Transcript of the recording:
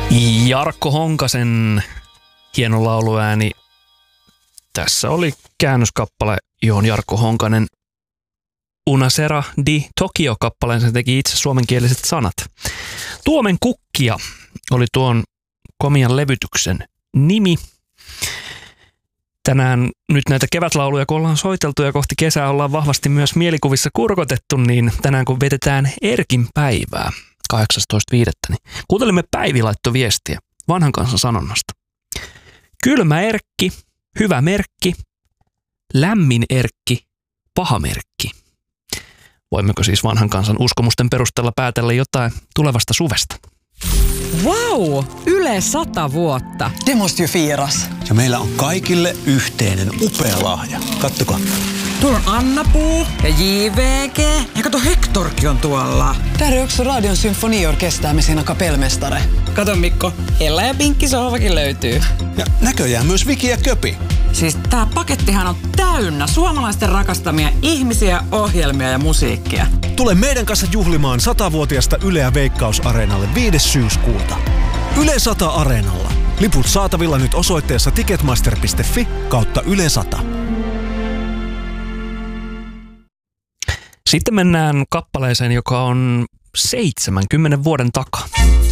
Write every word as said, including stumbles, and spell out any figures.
Jarkko Honkasen hieno lauluääni. Tässä oli käännöskappale, johon Jarkko Honkanen Una sera di Tokio-kappaleen sen teki itse suomenkieliset sanat. Tuomen kukkia oli tuon komian levytyksen nimi. Tänään nyt näitä kevätlauluja, kun ollaan soiteltu ja kohti kesää ollaan vahvasti myös mielikuvissa kurkotettu, niin tänään kun vietetään Erkin päivää kahdeksastoista viidettä, niin kuuntelimme Päivi laittoi viestiä vanhan kansan sanonnasta. Kylmä Erkki, hyvä merkki, lämmin Erkki, paha merkki. Voimmeko siis vanhan kansan uskomusten perusteella päätellä jotain tulevasta suvesta? Vau! Yle sata vuotta. Det måste ju firas. Ja meillä on kaikille yhteinen upea lahja. Kattokaa. Tuolla on Anna-Puu ja J V G. Ja kato, Hektorkin on tuolla. Där är också Radion symfoniorkester med sina kapellmästare. Kato Mikko, Ella ja Pinkki sohvakin löytyy. Ja näköjään myös Viki ja Köpi. Siis tää pakettihan on täynnä suomalaisten rakastamia ihmisiä, ohjelmia ja musiikkia. Tule meidän kanssa juhlimaan satavuotiaasta Yleä Veikkaus-areenalle viides syyskuuta. Yle sata Areenalla. Liput saatavilla nyt osoitteessa ticketmaster piste fi kautta Yle sata. Sitten mennään kappaleeseen, joka on seitsemänkymmenen vuoden takaa.